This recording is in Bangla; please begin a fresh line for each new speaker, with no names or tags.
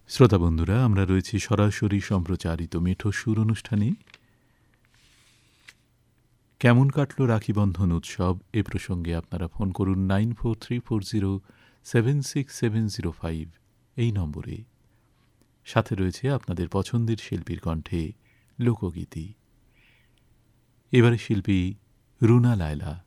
শ্রোতা বন্ধুরা, আমরা রয়েছি সরাসরি সম্প্রচারিত মেঠো সুর অনুষ্ঠানে। কেমন কাটল রাখি বন্ধন উৎসব এ প্রসঙ্গে আপনারা ফোন করুন 9434076705 এই নম্বরে। সাথে রয়েছে আপনাদের পছন্দের শিল্পীর কণ্ঠে লোকগীতি। এবারে শিল্পী রুনা লায়লা।